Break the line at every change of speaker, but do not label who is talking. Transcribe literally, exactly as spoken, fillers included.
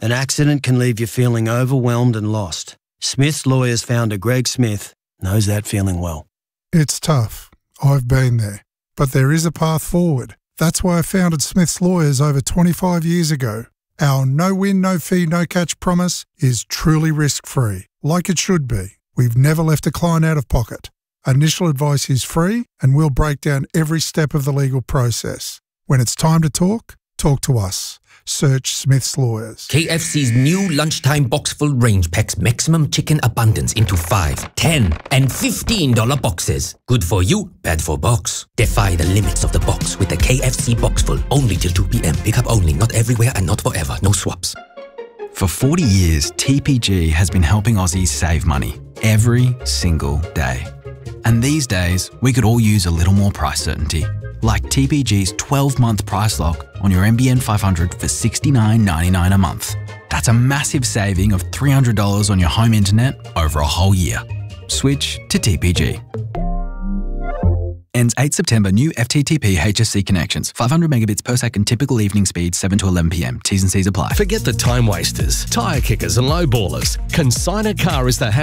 An accident can leave you feeling overwhelmed and lost. Smith's Lawyers founder Greg Smith knows that feeling well.
It's tough. I've been there. But there is a path forward. That's why I founded Smith's Lawyers over twenty-five years ago. Our no-win, no-fee, no-catch promise is truly risk-free, like it should be. We've never left a client out of pocket. Initial advice is free, and we'll break down every step of the legal process. When it's time to talk, talk to us. Search Smith's Lawyers.
K F C's new lunchtime box-full range packs maximum chicken abundance into five, ten, and fifteen dollar boxes. Good for you, bad for box. Defy the limits of the box with the K F C Boxful. Only till two p m Pickup only, not everywhere and not forever. No swaps.
For forty years, T P G has been helping Aussies save money every single day. And these days, we could all use a little more price certainty. Like T P G's twelve month price lock on your N B N five hundred for sixty-nine ninety-nine a month. That's a massive saving of three hundred dollars on your home internet over a whole year. Switch to T P G. Ends eighth September. New F T T P H S C connections. five hundred megabits per second typical evening speed, seven to eleven p m. T's and C's apply.
Forget the time wasters, tyre kickers and low ballers. Consign a Car is the